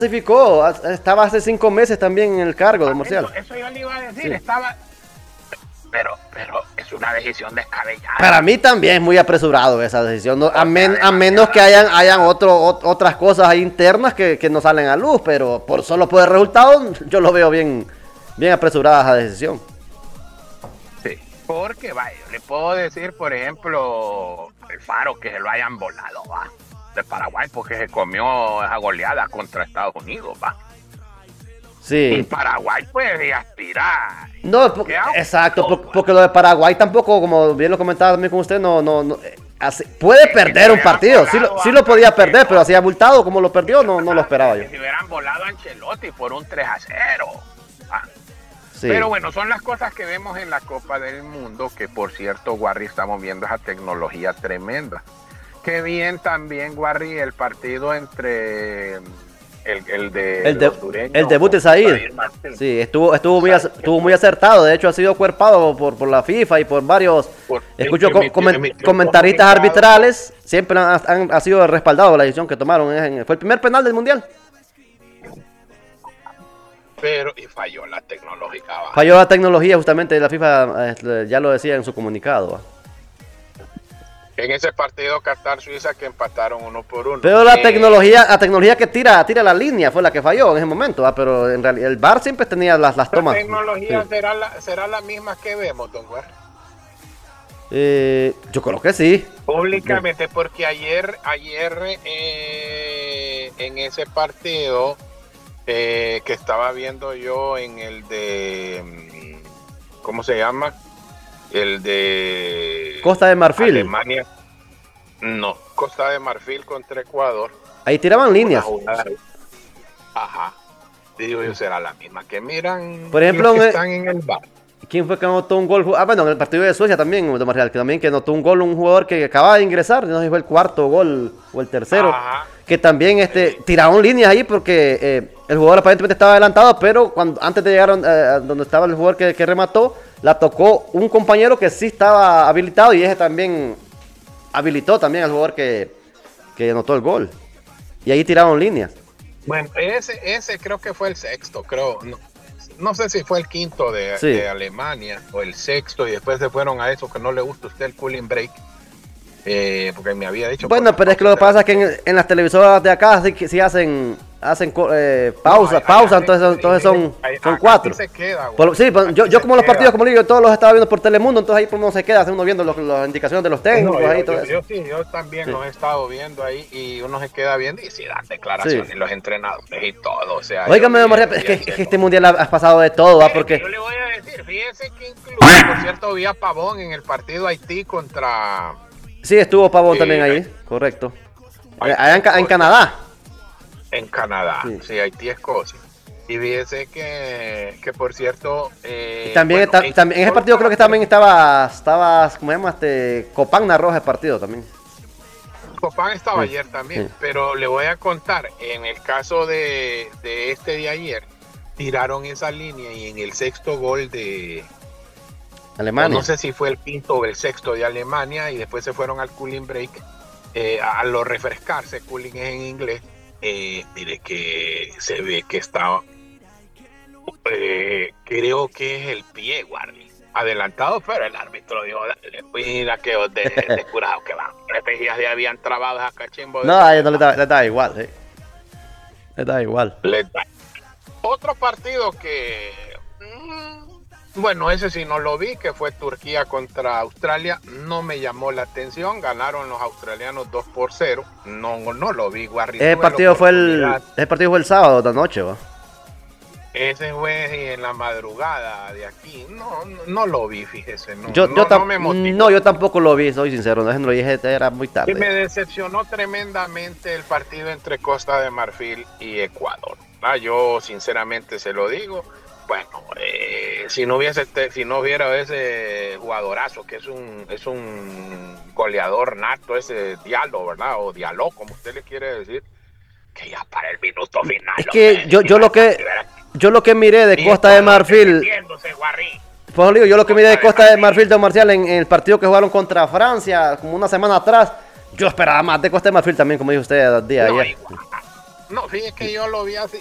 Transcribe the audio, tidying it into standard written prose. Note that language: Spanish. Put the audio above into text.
clasificó, estaba hace 5 meses también en el cargo de Marcial. Eso yo le iba a decir, estaba... Pero es una decisión descabellada. Para mí también es muy apresurado esa decisión, ¿no? A menos que hayan otras cosas ahí internas que no salen a luz, pero solo por el resultado yo lo veo bien apresurada esa decisión. Sí, porque vaya, le puedo decir, por ejemplo, el Faro que se lo hayan volado, va, de Paraguay, porque se comió esa goleada contra Estados Unidos, va. Sí. Y Paraguay puede aspirar. No, exacto, porque lo de Paraguay tampoco, como bien lo comentaba también con usted, puede perder un partido. Sí lo podía perder, pero así abultado como lo perdió, no lo esperaba yo. Si hubieran volado a Ancelotti por un 3-0. Sí. Pero bueno, son las cosas que vemos en la Copa del Mundo, que por cierto, Warri, estamos viendo esa tecnología tremenda. Qué bien también, Warri, el partido entre... El debut de Said. Sí, estuvo muy acertado. De hecho, ha sido cuerpado por la FIFA y por varios. Escucho comentaristas arbitrales. Siempre ha sido respaldado la decisión que tomaron. Fue el primer penal del mundial. Pero y falló la tecnológica. Falló la tecnología, justamente. La FIFA ya lo decía en su comunicado. En ese partido Qatar-Suiza que empataron 1-1. Pero la tecnología que tira la línea fue la que falló en ese momento, pero en realidad el VAR siempre tenía las tomas. ¿La tecnología será la misma que vemos, don Juan? Yo creo que sí. Públicamente, porque ayer en ese partido que estaba viendo yo en el de... ¿Cómo se llama? El de Costa de Marfil. Alemania. No, Costa de Marfil contra Ecuador. Ahí tiraban líneas. Ajá. Digo yo, será la misma que miran. Por ejemplo, que están en el bar. ¿Quién fue que anotó un gol? Bueno, en el partido de Suecia también, que anotó un gol un jugador que acababa de ingresar, no sé si fue el cuarto gol o el tercero. Ajá. Que también tiraron líneas ahí porque el jugador aparentemente estaba adelantado, pero antes de llegar donde estaba el jugador que remató, la tocó un compañero que sí estaba habilitado y ese también habilitó también al jugador que anotó el gol. Y ahí tiraron líneas. Bueno, ese creo que fue el sexto, creo. No sé si fue el quinto de Alemania o el sexto y después se fueron a eso que no le gusta a usted el cooling break. Porque me había dicho... Bueno, pero es que lo que pasa es que en las televisoras de acá sí hacen pausa, entonces son 4. Se queda, yo como los partidos, como digo, todos los estaba viendo por Telemundo, entonces ahí uno se queda, uno viendo las indicaciones de los técnicos. Yo también los he estado viendo ahí y uno se queda viendo y sí dan declaraciones, los entrenadores y todo. O sea, óigame, María, es que este mundial has pasado de todo, porque... Yo le voy a decir, fíjense que incluso, por cierto, había Pavón en el partido Haití contra... Sí, estuvo Pavón también ahí, correcto. Allá en Canadá. En Canadá, sí, Haití, Escocia. Y fíjese que por cierto... también en ese partido creo que también estaba ¿cómo se llama? Copán narró ese partido también. Copán estaba ayer también, pero le voy a contar, en el caso de este de ayer, tiraron esa línea y en el sexto gol de... Alemania. No sé si fue el quinto o el sexto de Alemania y después se fueron al cooling break a lo refrescarse, cooling es en inglés. Mire que se ve que está creo que es el pie, Warly, adelantado, pero el árbitro dijo, mira que de curado que van. Ya se habían trabado a cachimbo. No, a ellos no le da igual, le da igual. Otro partido que bueno, ese sí no lo vi, que fue Turquía contra Australia. No me llamó la atención. Ganaron los australianos 2-0. No lo vi, Warri. Ese partido fue el sábado de noche, ¿va? Ese fue en la madrugada de aquí. No lo vi, fíjese. Yo tampoco lo vi, soy sincero. No lo dije, era muy tarde. Y me decepcionó tremendamente el partido entre Costa de Marfil y Ecuador. Yo sinceramente se lo digo. Bueno, si no hubiera ese jugadorazo que es un goleador nato, ese Diallo, ¿verdad? O Diallo, como usted le quiere decir, que ya para el minuto final. Es que yo lo que miré de Costa de Marfil, pues digo, yo lo que miré de Costa de Marfil de Marcial en el partido que jugaron contra Francia como una semana atrás, yo esperaba más de Costa de Marfil también, como dijo usted el día ayer. No, fíjate que yo lo vi así,